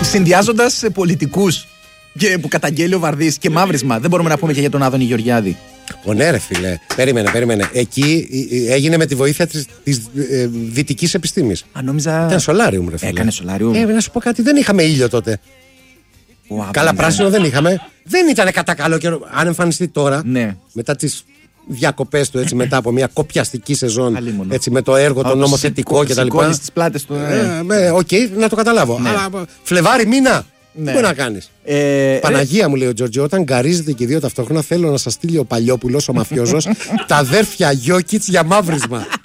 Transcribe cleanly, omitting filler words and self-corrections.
Συνδυάζοντας πολιτικούς που καταγγέλει ο Βαρδής και μαύρισμα, δεν μπορούμε να πούμε και για τον Άδωνη Γεωργιάδη. Ναι, ρε φίλε, περίμενε. Εκεί έγινε με τη βοήθεια της δυτικής επιστήμης. Νόμιζα. Ήταν σολάριουμ, ρε φίλε. Έκανε σολάριουμ. Να σου πω κάτι, δεν είχαμε ήλιο τότε. Καλά, πράσινο δεν είχαμε. Δεν ήταν κατά καλό καιρό. Αν εμφανιστεί τώρα, μετά τις διακοπές του, έτσι, μετά από μια κοπιαστική σεζόν, έτσι, με το έργο, το νομοθετικό κτλ. Σηκώνει στις πλάτες του. Οκ, να το καταλάβω. Αλλά Φλεβάρι μήνα. Τι μπορεί να κάνεις. Παναγία μου, λέει ο Τζορτζιό, όταν γκαρίζετε και οι δύο ταυτόχρονα, θέλω να σας στείλει ο Παλιόπουλος, ο μαφιόζος, τα αδέρφια Γιόκιτς για μαύρισμα.